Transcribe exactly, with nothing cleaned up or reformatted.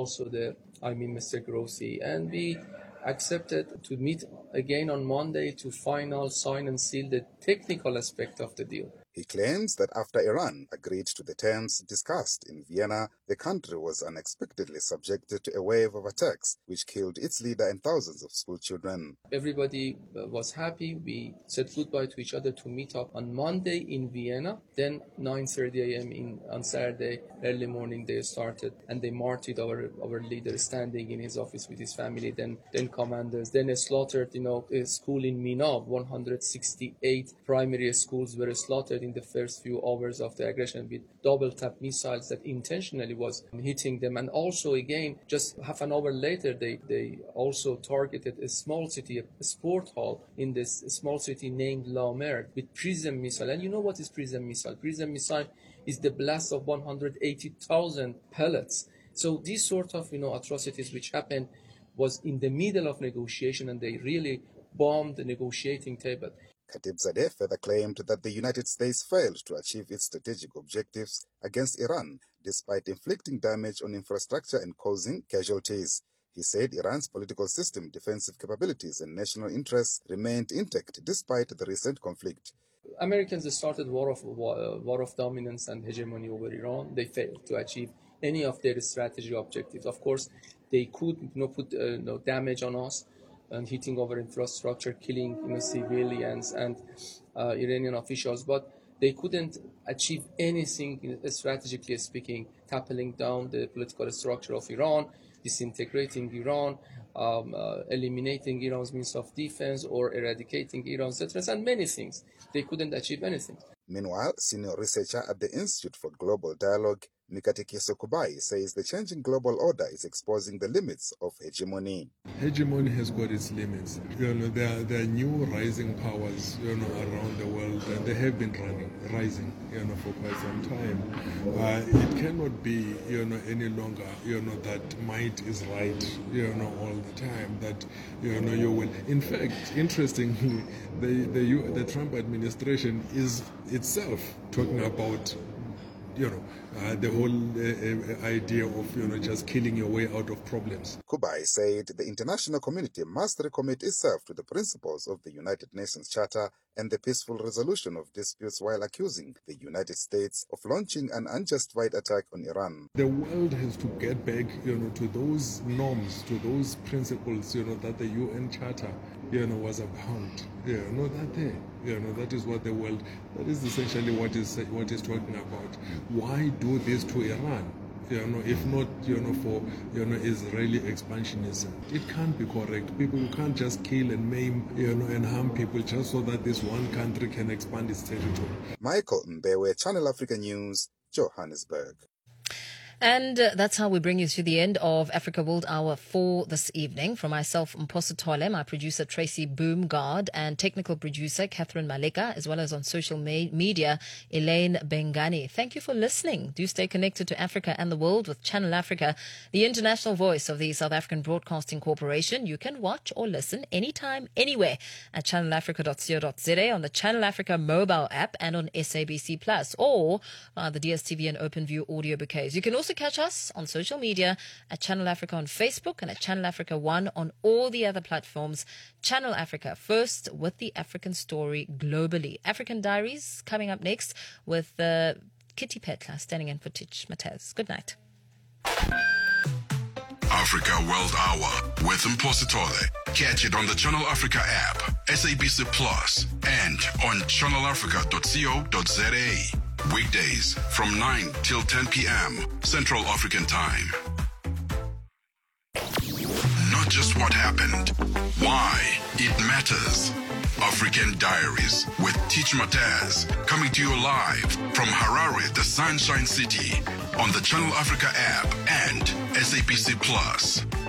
also there, I mean Mister Grossi, and we accepted to meet again on Monday to final sign and seal the technical aspect of the deal. He claims that after Iran agreed to the terms discussed in Vienna, the country was unexpectedly subjected to a wave of attacks, which killed its leader and thousands of school children. Everybody was happy. We said goodbye to each other to meet up on Monday in Vienna. Then nine thirty a.m. in on Saturday, early morning, they started and they martyred our, our leader standing in his office with his family, then then commanders. Then slaughtered, you know, a school in Mina. one hundred sixty-eight primary schools were slaughtered in the first few hours of the aggression with double tap missiles that intentionally was hitting them. And also again, just half an hour later, they, they also targeted a small city, a sport hall in this small city named La Mer with Prism missile. And you know what is Prism missile? Prism missile is the blast of one hundred eighty thousand pellets. So these sort of, you know, atrocities which happened was in the middle of negotiation, and they really bombed the negotiating table. Khatibzadeh further claimed that the United States failed to achieve its strategic objectives against Iran, despite inflicting damage on infrastructure and causing casualties. He said Iran's political system, defensive capabilities, and national interests remained intact despite the recent conflict. Americans started war of war, war of dominance and hegemony over Iran. They failed to achieve any of their strategic objectives. Of course, they could, you know, put uh, you know, damage on us and hitting our infrastructure, killing, you know, civilians and uh, Iranian officials, but they couldn't achieve anything, you know, strategically speaking, toppling down the political structure of Iran, disintegrating Iran, um, uh, eliminating Iran's means of defense, or eradicating Iran's threats, and many things. They couldn't achieve anything. Meanwhile, senior researcher at the Institute for Global Dialogue, Mikatekiso Kubai, says the changing global order is exposing the limits of hegemony. Hegemony has got its limits. You know, there are, there are new rising powers, you know, around the world, and they have been running, rising, you know, for quite some time. Uh, it cannot be, you know, any longer, you know, that might is right, you know, all the time. That, you know, you will. In fact, interestingly, the the the Trump administration is itself talking about, you know, uh, the whole uh, uh, idea of, you know, just killing your way out of problems. Kubai said the international community must recommit itself to the principles of the United Nations Charter and the peaceful resolution of disputes, while accusing the United States of launching an unjustified attack on Iran. The world has to get back, you know, to those norms, to those principles, you know, that the U N Charter, you know, was about. You know, that there, you know, that is what the world, that is essentially what is what is talking about. Why do this to Iran? You know, if not, you know, for, you know, Israeli expansionism, it can't be correct. People can't just kill and maim, you know, and harm people just so that this one country can expand its territory. Michael Mbewe, Channel Africa News, Johannesburg. And uh, that's how we bring you to the end of Africa World Hour for this evening. From myself, Mposa Tole, my producer Tracy Boomgard, and technical producer Catherine Maleka, as well as on social me- media, Elaine Bengani. Thank you for listening. Do stay connected to Africa and the world with Channel Africa, the international voice of the South African Broadcasting Corporation. You can watch or listen anytime, anywhere at channel africa dot co dot za, on the Channel Africa mobile app, and on S A B C Plus, or uh, the D S T V and OpenView audio bouquets. You can also catch us on social media at Channel Africa on Facebook and at Channel Africa One on all the other platforms. Channel Africa, first with the African story globally. African Diaries coming up next with uh, Kitty Petla standing in for Titch Matez. Good night. Africa World Hour with Mposi Tole. Catch it on the Channel Africa app, S A B C Plus, and on channel africa dot co dot za. Weekdays from nine till ten p.m. Central African Time. Not just what happened, why it matters. African Diaries with Titch Matez, coming to you live from Harare, the Sunshine City, on the Channel Africa app and S A B C Plus.